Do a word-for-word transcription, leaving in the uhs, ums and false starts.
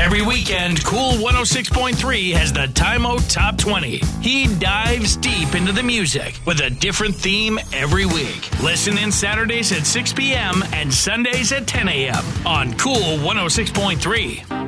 Every weekend, Cool one oh six point three has the Time-O Top twenty. He dives deep into the music with a different theme every week. Listen in Saturdays at six p.m. and Sundays at ten a.m. on Cool one oh six point three.